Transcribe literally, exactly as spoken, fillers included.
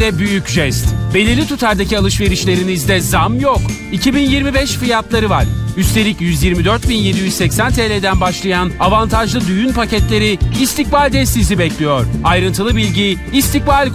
ile büyük jest. Belirli tutardaki alışverişlerinizde zam yok. iki bin yirmi beş fiyatları var. Üstelik yüz yirmi dört bin yedi yüz seksen T L'den başlayan avantajlı düğün paketleri İstikbal'de sizi bekliyor. Ayrıntılı bilgi istikbal